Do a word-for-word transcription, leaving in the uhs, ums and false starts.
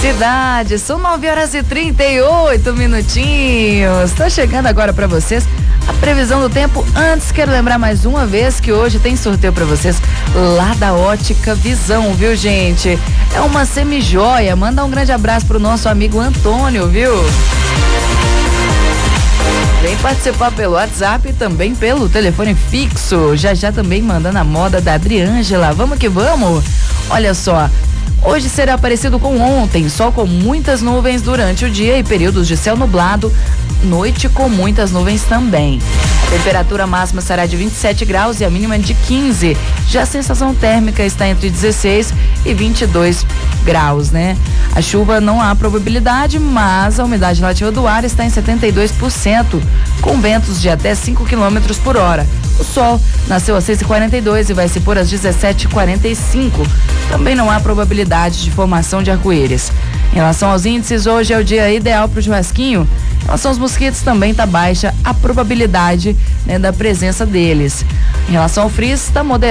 Cidade, são nove horas e trinta e oito minutinhos. Tá chegando agora para vocês a previsão do tempo. Antes, quero lembrar mais uma vez que hoje tem sorteio para vocês lá da Ótica Visão, viu, gente? É uma semijoia. Manda um grande abraço pro nosso amigo Antônio, viu? Vem participar pelo WhatsApp e também pelo telefone fixo. Já já também mandando a moda da Adriângela. Vamos que vamos? Olha só. Hoje será parecido com ontem, sol com muitas nuvens durante o dia e períodos de céu nublado, noite com muitas nuvens também. A temperatura máxima será de vinte e sete graus e a mínima de quinze. Já a sensação térmica está entre dezesseis e vinte e dois graus, né? A chuva não há probabilidade, mas a umidade relativa do ar está em setenta e dois por cento, com ventos de até cinco quilômetros por hora. O sol nasceu às seis e quarenta e dois e vai se pôr às dezessete e quarenta e cinco. Também não há probabilidade de formação de arco-íris. Em relação aos índices, hoje é o dia ideal para o churrasquinho. Em relação aos mosquitos, também está baixa a probabilidade, né, da presença deles. Em relação ao frio, está moderado.